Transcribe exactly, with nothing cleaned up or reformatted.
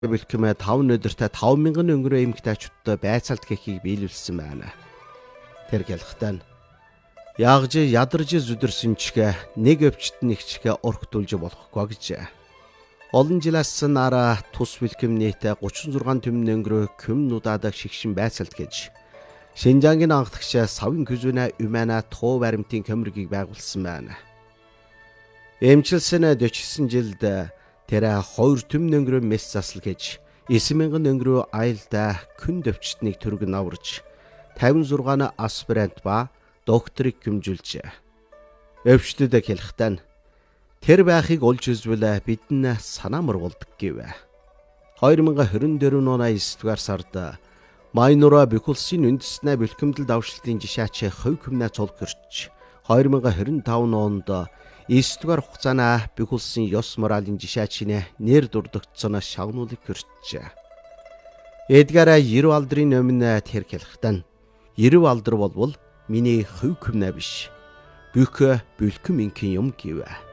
Бэлкэмэ таван өдөртөө таван мянган өнгөрөө эмэгтэйчүүдтэй байцаалт гэхийг биелүүлсэн байна. Тэр гэлхтэн ягж ядарж зүдэрсэн чигэ нэг өвчт нэг чигэ орхтулж болохгүй гэж. Олон жилээс нараа тус бэлхэм нийтээ гучин зургаан түмэн өнгөрөө көм нудаадаг шигшин байцаалт гэж Шинжангийн анхдагч савын күзүнэ Умана туу баримтын комиргийг байгуулсан байна. Эмчилсэн дөрвөн жилд тэр хоёр түмэн өнгөрөө мэс засал гэж девять мянган өнгөрөө айлда күн өвчтнийг төргөн аварж тавин зургаан аспирант ба докторыг гэмжүүлжээ. Өвчтөд хэлэхдээ тэр байхыг олж үзвэл бидэн санаа мөргөлдөг гэв. хоёр мянга хорин дөрвөн оны есдүгээр сард Майнура Бикулсын үндэснэ бэлхэмдэл давшилтын жишээч хувь хүмнэ цолгөрч хоёр мянга хорин таван онд есдүгээр хугацаана Бикулсын ёс моралын жишээчнэ нэр дурдгдсон шагнуулыг хүрчээ. Эдгээр ерөв алдрын өмнө тэр хэлэхдээ ерөв алдар болвол миний хувь хүмнэ биш. Бүх бэлхэм ингийн юм гэв.